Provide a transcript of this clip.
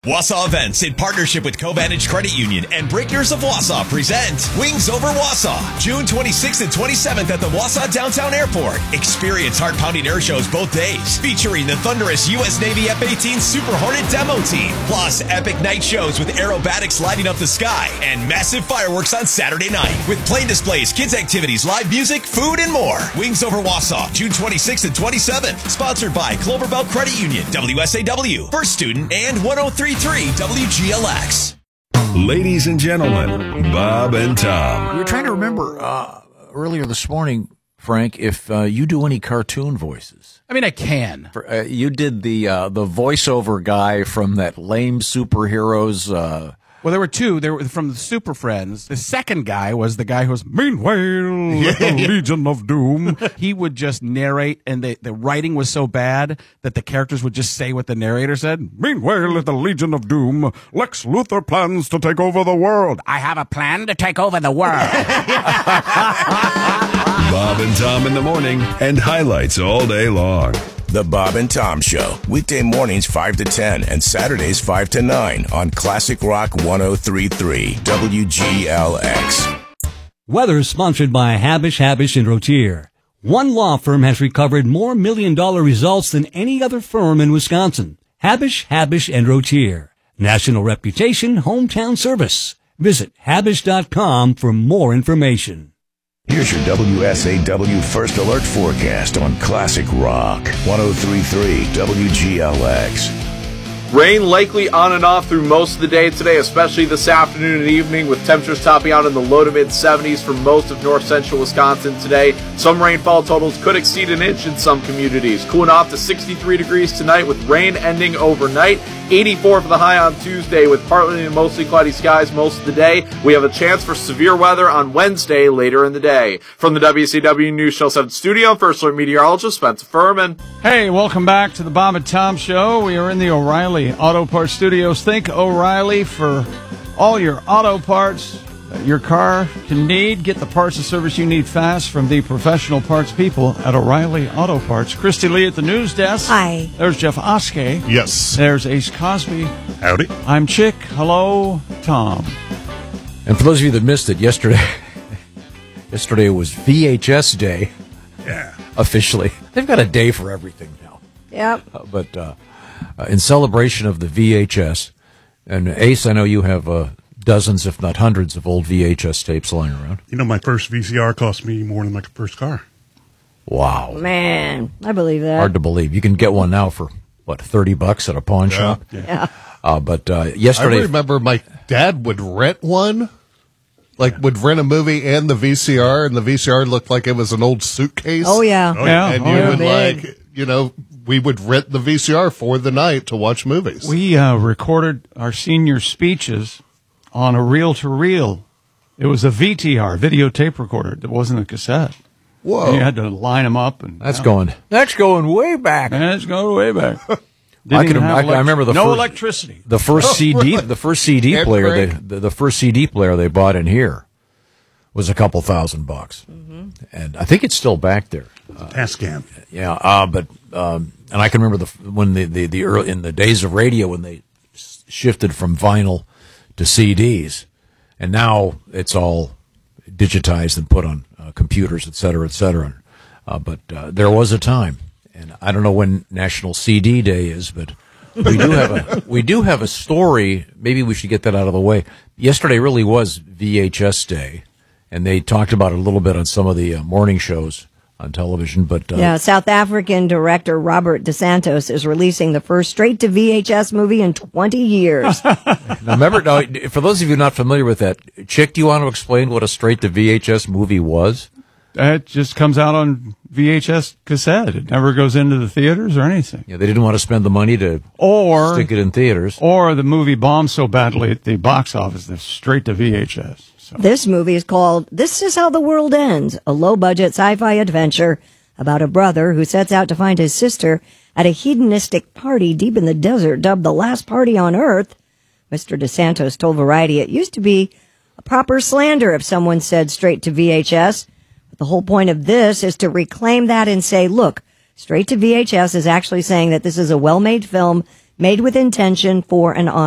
Wausau Events, in partnership with Covantage Credit Union and Breakers of Wausau, present Wings Over Wausau, June 26th and 27th at the Wausau Downtown Airport. Experience heart-pounding air shows both days, featuring the thunderous U.S. Navy F-18 Super Hornet demo team, plus epic night shows with aerobatics lighting up the sky and massive fireworks on Saturday night, with plane displays, kids' activities, live music, food, and more. Wings Over Wausau, June 26th and 27th. Sponsored by Cloverbelt Credit Union, WSAW, First Student, and 103.3 WGLX. Ladies and gentlemen, Bob and Tom. We were trying to remember earlier this morning, Frank, if you do any cartoon voices. I mean, I can. You did the voiceover guy from that lame superheroes. Well, there were two. There were from the Super Friends. The second guy was the guy who was, meanwhile, the Legion of Doom. He would just narrate, and the writing was so bad that the characters would just say what the narrator said. Meanwhile, at the Legion of Doom, Lex Luthor plans to take over the world. I have a plan to take over the world. Bob and Tom in the morning, and highlights all day long. The Bob and Tom Show, weekday mornings 5 to 10 and Saturdays 5 to 9 on Classic Rock 103.3 WGLX. Weather sponsored by Habish & Rotier. One law firm has recovered more million-dollar results than any other firm in Wisconsin. Habish & Rotier. National reputation, hometown service. Visit Habish.com for more information. Here's your WSAW First Alert forecast on Classic Rock 103.3 WGLX. Rain likely on and off through most of the day today, especially this afternoon and evening, with temperatures topping out in the low to mid-70s for most of north central Wisconsin today. Some rainfall totals could exceed an inch in some communities. Cooling off to 63 degrees tonight with rain ending overnight. 84 for the high on Tuesday with partly and mostly cloudy skies most of the day. We have a chance for severe weather on Wednesday later in the day. From the WCW News Show 7 studio, First Alert meteorologist Spencer Furman. Hey, welcome back to the Bob and Tom Show. We are in the O'Reilly Auto Parts Studios. Think O'Reilly for all your auto parts that your car can need. Get the parts and service you need fast from the professional parts people at O'Reilly Auto Parts. Christy Lee at the news desk. Hi. There's Jeff Oskey. Yes. There's Ace Cosby. Howdy. I'm Chick. Hello, Tom. And for those of you that missed it, yesterday was VHS Day. Yeah. Officially. They've got a day for everything now. Yep. But in celebration of the VHS, and Ace, I know you have dozens, if not hundreds, of old VHS tapes lying around. You know, my first VCR cost me more than my first car. Wow. Man, I believe that. Hard to believe. You can get one now for, what, $30 at a pawn shop? Yeah. But yesterday... I remember my dad would rent one, would rent a movie and the VCR, and the VCR looked like it was an old suitcase. Oh, yeah. And you would we would rent the VCR for the night to watch movies. We recorded our senior speeches on a reel-to-reel. It was a VTR, videotape recorder. It wasn't a cassette. Whoa. And you had to line them up. And That's going way back. That's going way back. I remember no electricity. The first CD player the first CD player they bought in here was a couple $1,000. Mm-hmm. And I think it's still back there. Tascam. Yeah, but and I can remember when the early, in the days of radio when they shifted from vinyl to CDs, and now it's all digitized and put on computers, et cetera, et cetera. But there was a time, and I don't know when National CD Day is, but we do have a story. Maybe we should get that out of the way. Yesterday really was VHS Day, and they talked about it a little bit on some of the morning shows on television. But South African director Robert DeSantos is releasing the first straight-to-VHS movie in 20 years. Now, for those of you not familiar with that, Chick, do you want to explain what a straight-to-VHS movie was? It just comes out on VHS cassette. It never goes into the theaters or anything. Yeah, they didn't want to spend the money to stick it in theaters. Or the movie bombed so badly at the box office, they're straight to VHS. So. This movie is called This Is How the World Ends, a low-budget sci-fi adventure about a brother who sets out to find his sister at a hedonistic party deep in the desert dubbed the last party on Earth. Mr. DeSantos told Variety it used to be a proper slander if someone said straight to VHS. But the whole point of this is to reclaim that and say, look, straight to VHS is actually saying that this is a well-made film made with intention for an